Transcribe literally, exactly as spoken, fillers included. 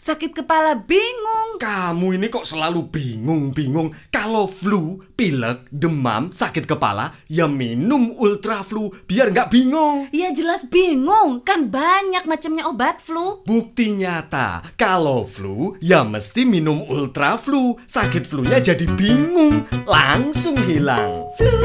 sakit kepala bingung. Kamu ini kok selalu bingung-bingung. Kalau flu, pilek, demam, sakit kepala, ya minum Ultra Flu biar nggak bingung. Ya jelas bingung, kan banyak macamnya obat flu. Bukti nyata, kalau flu, ya mesti minum Ultra Flu. Sakit flunya jadi bingung, langsung hilang. Flu.